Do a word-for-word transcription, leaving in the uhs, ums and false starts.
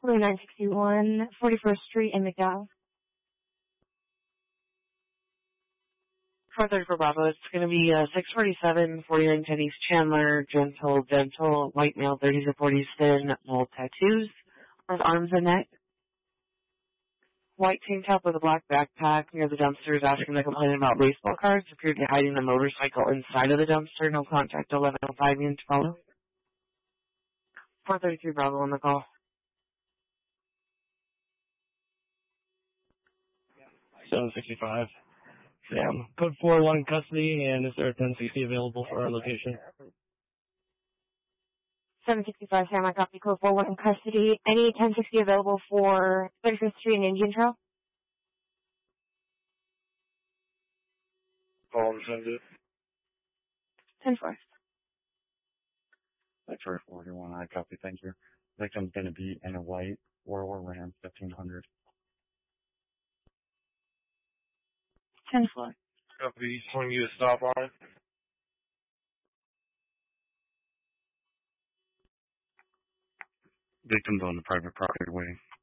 nine sixty-one, forty-first Street in McDowell. four thirty for Bravo. It's going to be uh, six forty-seven, forty-nine ten East Chandler, gentle, dental, white male, thirties or forties, thin, mole tattoos, with arms and neck. White tank top with a black backpack near the dumpster is asking the complaint about baseball cards. Appeared to be hiding the motorcycle inside of the dumpster. No contact, eleven oh five units follow. four thirty-three Bravo on the call. seven sixty-five. Sam, code four one in custody, and is there a ten sixty available for our location? seven sixty-five, Sam, I copy code four one in custody. Any ten sixty available for thirty-fifth Street and Indian Trail? Call and send it. ten four. X-ray forty-one, I copy, thank you. Victim's going to be in a white War War Ram fifteen hundred. ten four. Copy, telling you to stop on it. Victim's on the private property waiting.